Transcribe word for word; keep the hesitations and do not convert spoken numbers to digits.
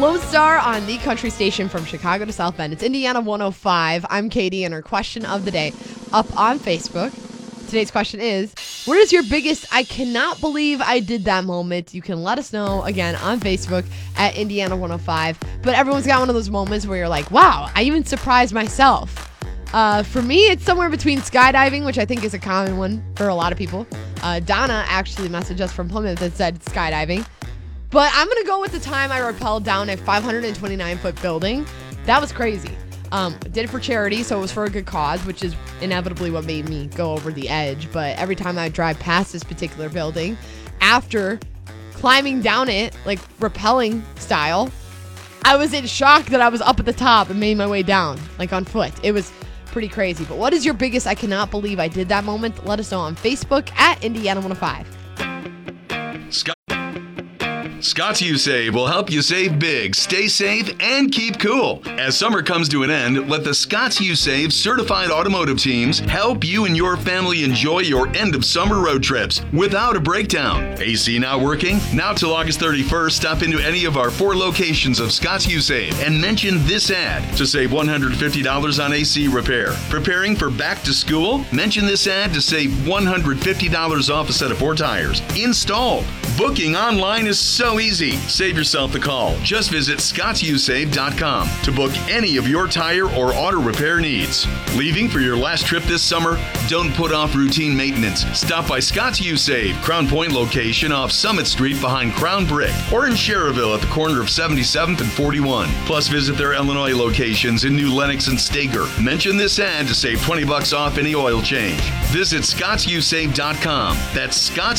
Lone Star on the country station from Chicago to South Bend. It's Indiana one oh five. I'm Katie, and our question of the day up on Facebook. Today's question is, what is your biggest I cannot believe I did that moment? You can let us know, again, on Facebook at Indiana one oh five. But everyone's got one of those moments where you're like, wow, I even surprised myself. Uh, for me, it's somewhere between skydiving, which I think is a common one for a lot of people. Uh, Donna actually messaged us from Plymouth that said skydiving. But I'm going to go with the time I rappelled down a five hundred twenty-nine foot building. That was crazy. Um, did it for charity, so it was for a good cause, which is inevitably what made me go over the edge. But every time I drive past this particular building, after climbing down it, like rappelling style, I was in shock that I was up at the top and made my way down, like on foot. It was pretty crazy. But what is your biggest I cannot believe I did that moment? Let us know on Facebook at Indiana one oh five. Scott. Scott's U Save will help you save big, stay safe, and keep cool. As summer comes to an end, let the Scott's U Save certified automotive teams help you and your family enjoy your end of summer road trips without a breakdown. A C now working? Now till August thirty-first, stop into any of our four locations of Scott's U Save and mention this ad to save one hundred fifty dollars on A C repair. Preparing for back to school? Mention this ad to save one hundred fifty dollars off a set of four tires. Installed. Booking online is so easy. Save yourself the call. Just visit scotts u save dot com to book any of your tire or auto repair needs. Leaving for your last trip this summer? Don't put off routine maintenance. Stop by Scott's U Save, Crown Point location off Summit Street behind Crown Brick, or in Sherrville at the corner of seventy-seventh and forty-one. Plus, visit their Illinois locations in New Lenox and Stager. Mention this ad to save twenty bucks off any oil change. Visit scotts u save dot com. That's scotts